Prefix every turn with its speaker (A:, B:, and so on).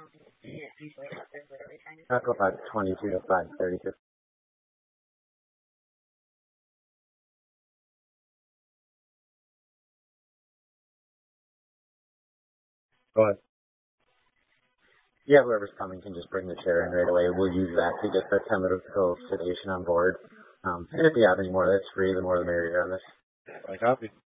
A: I'll go about 22 to 5:30. But yeah, whoever's coming can just bring the chair in right away. We'll use that to get the chemical sedation on board. And if you have any more that's free, the more the merrier on this.
B: I copy.